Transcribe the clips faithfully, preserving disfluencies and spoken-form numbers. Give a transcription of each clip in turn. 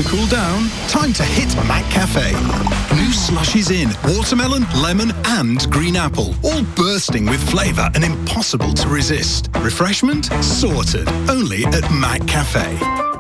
to cool down? Time to hit McCafe. New slushies in watermelon, lemon and green apple, all bursting with flavour and impossible to resist. Refreshment sorted, only at McCafe.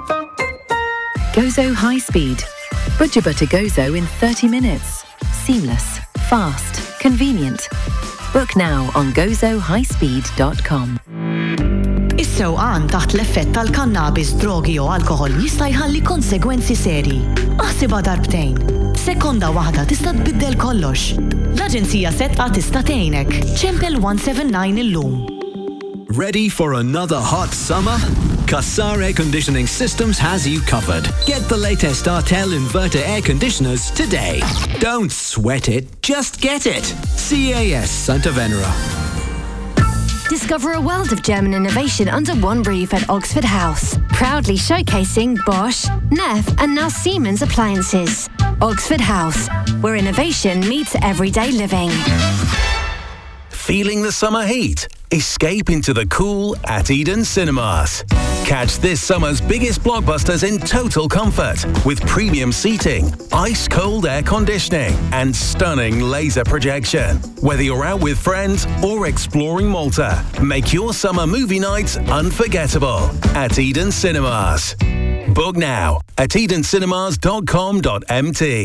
Gozo High Speed. Butcher butter Gozo in thirty minutes. Seamless, fast, convenient. Book now on gozo high speed dot com. Is-sewqan taħt l-effett tal-kannabis, drogi u alkohol jista' jħalli konsegwenzi serji. Aħsibha darbtejn. Sekonda waħda tista' tbiddel kollox. L-Aġenzija Settqa tista' tgħinek. Ċempel one seven nine illum. Ready for another hot summer? Kassar Air Conditioning Systems has you covered. Get the latest Artel inverter air conditioners today. Don't sweat it, just get it. C A S Santa Venera. Discover a world of German innovation under one roof at Oxford House. Proudly showcasing Bosch, Neff and now Siemens appliances. Oxford House, where innovation meets everyday living. Feeling the summer heat? Escape into the cool at Eden Cinemas. Catch this summer's biggest blockbusters in total comfort with premium seating, ice-cold air conditioning and stunning laser projection. Whether you're out with friends or exploring Malta, make your summer movie nights unforgettable at Eden Cinemas. Book now at eden cinemas dot com dot m t.